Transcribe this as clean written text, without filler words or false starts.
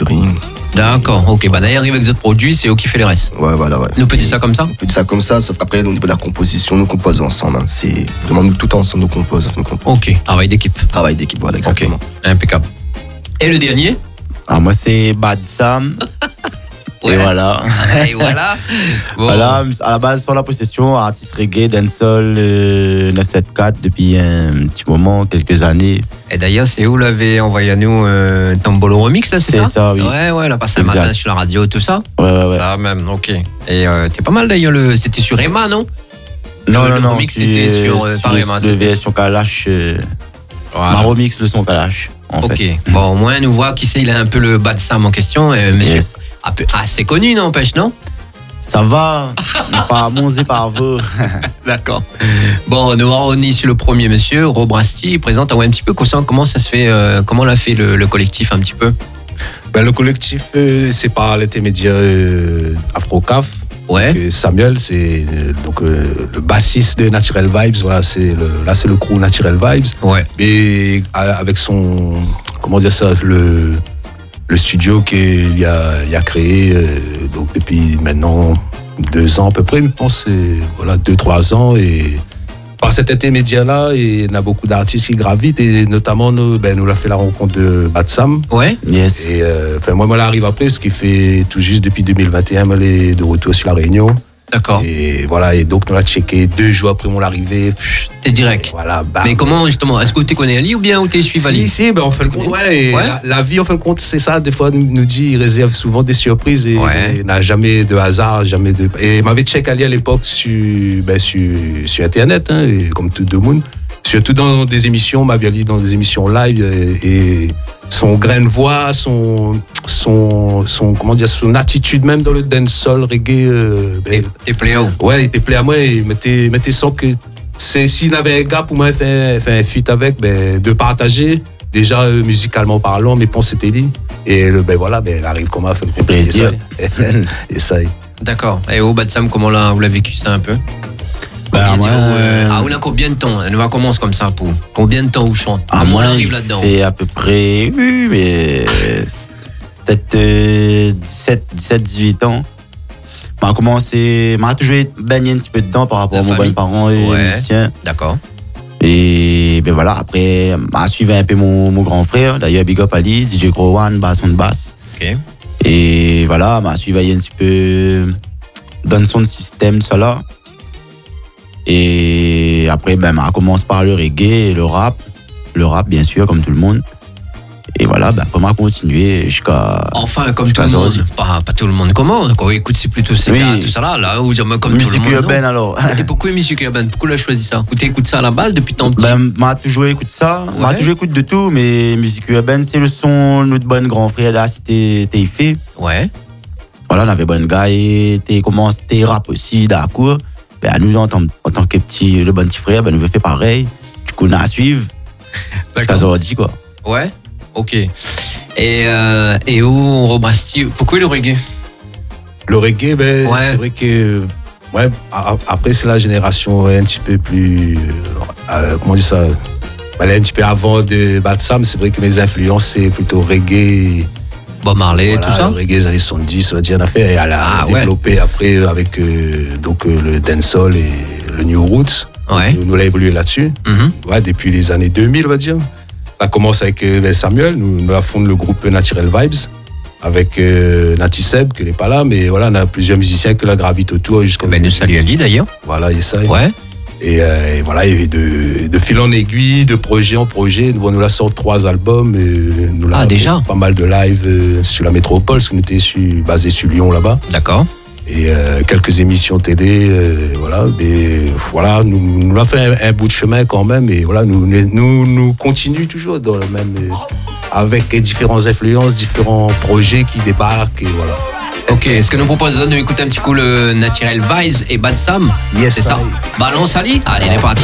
mastering. D'accord, ok. Bah d'ailleurs, avec d'autres produits, c'est eux qui fait les restes. Ouais, voilà, ouais. Nous peut dire ça comme ça. On peut dire ça comme ça, sauf qu'après, au niveau de la composition, nous composons ensemble. Hein. C'est vraiment nous tout ensemble, nous composons. Ok, travail d'équipe. Travail d'équipe, voilà, exactement. Ok, impeccable. Et le dernier? Alors moi c'est Bad Sam. Ouais. Et voilà. Et voilà. Bon. Voilà, à la base, pour la possession, artiste reggae, dancehall 974 depuis un petit moment, quelques années. Et d'ailleurs, c'est où l'avait envoyé à nous Tombolo Remix, là, c'est ça? C'est ça, oui. Ouais, on l'a passé un matin sur la radio, tout ça. Ouais. Ah, même, ok. Et t'es pas mal d'ailleurs, c'était sur Emma, non? Non, le remix, c'était sur par Emma. Le VS son Kalash. Voilà. Ma remix, le son Kalash. Ok. Fait. Bon, au moins, nous voit qui c'est, il a un peu le Bad Sam en question. Monsieur, Yes. assez connu, n'empêche, non? Ça va, pas monzé par vous. D'accord. Bon, nous revenons sur le premier monsieur, Robrasti. Présente un petit peu comment ça se fait, comment l'a fait le collectif un petit peu? Ben, le collectif, c'est par l'intermédiaire Afrocaf. Ouais. Donc, Samuel, c'est donc le bassiste de Natural Vibes. Voilà, c'est le crew Natural Vibes. Ouais. Et avec son, comment dire ça, le studio qu'il a créé donc depuis maintenant 2 ans à peu près, je pense, voilà, 2-3 ans. Et par cet intermédiaire-là, il y a beaucoup d'artistes qui gravitent, et notamment nous l'a fait la rencontre de Bad Sam. Ouais. Yes. Et moi, l'arrive après, ce qui fait tout juste depuis 2021, elle est de retour sur la Réunion. D'accord. Et voilà, et donc nous l'a checké 2 jours après mon arrivée. T'es direct. Voilà, bam. Mais comment justement? Est-ce que tu connais Ali ou bien ou t'es suivi Ali? Si, ben en fin de compte, ouais. Et Ouais. La vie, en fin de compte, c'est ça. Des fois, nous dit, il réserve souvent des surprises et Ouais. il n'a jamais de hasard, jamais de. Et il m'avait checké Ali à l'époque sur Internet, hein, et comme tout le monde. Surtout dans des émissions, m'avait Ali dans des émissions live, et son grain de voix, son comment dire, son attitude même dans le dancehall reggae. T'es pléo. Ouais, il était plaît à moi, il mettait ça que s'il avait un gars pour moi faire un feat avec, de partager, déjà musicalement parlant, mais pour c'était dit. Et voilà, elle arrive comme ça, fait plaisir. Et ça. D'accord. Et au Bad Sam, comment vous l'avez vécu ça un peu? Moi, on a combien de temps? Elle va commencer comme ça pour combien de temps on chante? Comment moi, on arrive là-dedans? c'est à peu près, oui, mais peut-être 17-18 ans. M'a commencé, m'a toujours baigné un petit peu dedans par rapport à mon bon parents et musiciens. D'accord. Et voilà, après, m'a suivi un peu mon grand frère, d'ailleurs Big Up Ali, DJ Growan, basson de basse. Ok. Et voilà, m'a suivi un petit peu dans son système, tout ça là. Et après, m'a commencé par le reggae et le rap bien sûr, comme tout le monde. Et voilà, après m'a continué jusqu'à. Enfin, comme tout le monde. Pas tout le monde. Comment? Quand on écoute, c'est plutôt ces gars, tout ça là, où comme tout le monde. Musique urbaine alors. Et pourquoi musique urbaine? Pourquoi tu as choisi ça? Ou t'écoutes ça à la base depuis tant petit? M'a toujours écouté ça. Ouais. M'a toujours écouté de tout, mais musique urbaine, c'est le son de notre bon grand frère là, c'était fait. Ouais. Voilà, on avait bon gars et t'es rap aussi, d'accord. Nous, en tant que le bon petit frère, nous veut faire pareil. Du coup, on a à suivre. C'est ce qu'on dit, quoi. Ouais. Ok. Et où on rebrastit? Pourquoi le reggae? Le reggae, c'est vrai que. Ouais, après, c'est la génération un petit peu plus. Comment dire ça? Un petit peu avant de Bad Sam, c'est vrai que mes influences, c'est plutôt reggae. Bob Marley, voilà, tout ça? Le reggae des années 70, on va dire, on a fait. Et elle a développé après avec le dancehall et le new roots. Ouais. Nous l'avons évolué là-dessus. Ouais, depuis les années 2000, on va dire. On a commencé avec Samuel, nous avons fondé le groupe Natural Vibes avec Nati Seb, qui n'est pas là, mais voilà, on a plusieurs musiciens qui la gravitent autour jusqu'à. Nous saluons Ali d'ailleurs. Voilà, et ça. Ouais. Et voilà, il y avait de fil en aiguille, de projet en projet. Nous la sorti 3 albums. Et nous déjà pas mal de live sur la métropole, parce qu'on était basé sur Lyon là-bas. D'accord. Et quelques émissions télé, voilà. Et voilà, nous l'a fait un bout de chemin quand même. Et voilà, nous continuons toujours dans le même, avec différentes influences, différents projets qui débarquent. Et voilà. Ok, est-ce que nous proposons d'écouter un petit coup le Natural Vibes et Bad Sam? Yes, c'est ça. Balance Ali? Allez, on est parti.